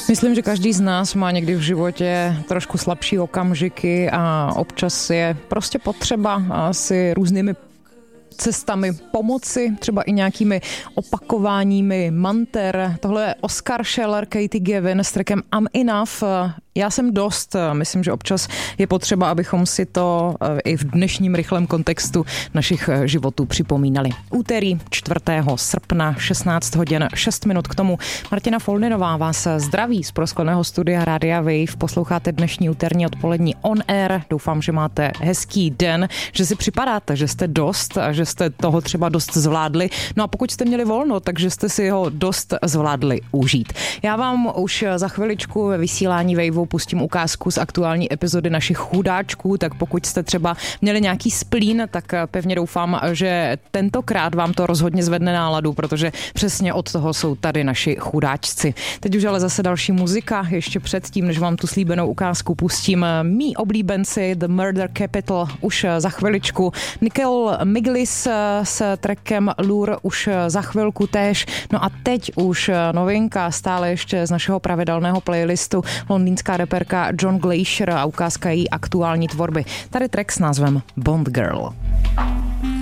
Myslím, že každý z nás má někdy v životě trošku slabší okamžiky a občas je prostě potřeba si různými cestami pomoci, třeba i nějakými opakováními manter. Tohle je Oscar Scheller, Katie Gavin s trackem I'm Enough. Já jsem dost. Myslím, že občas je potřeba, abychom si to i v dnešním rychlém kontextu našich životů připomínali. Úterý 4. srpna 16 hodin 6 minut k tomu. Martina Foldinová vás zdraví z proskleného studia Rádia Wave. Posloucháte dnešní úterní odpolední On Air. Doufám, že máte hezký den, že si připadáte, že jste dost a že jste toho třeba dost zvládli. No a pokud jste měli volno, takže jste si ho dost zvládli užít. Já vám už za chviličku ve vysílání Wave pustím ukázku z aktuální epizody našich chudáčků, tak pokud jste třeba měli nějaký splín, tak pevně doufám, že tentokrát vám to rozhodně zvedne náladu, protože přesně od toho jsou tady naši chudáčci. Teď už ale zase další muzika, ještě předtím, než vám tu slíbenou ukázku pustím, mý oblíbenci The Murder Capital už za chviličku, Nicole Miglis s trackem Lure už za chvilku též, no a teď už novinka stále ještě z našeho pravidelného playlistu, londýnská reperka John Glacier a ukázka její aktuální tvorby. Tady track s názvem Bond Girl.